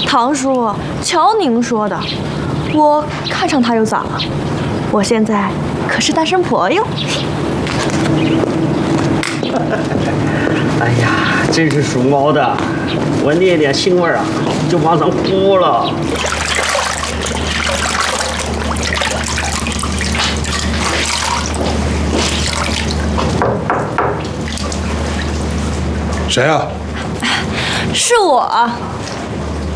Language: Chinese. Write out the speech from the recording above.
唐叔，瞧您说的，我看上他又咋了？我现在可是单身婆哟。 哎呀，真是属猫的，我捏点腥味啊，就往上呼了。 谁啊？ 是我。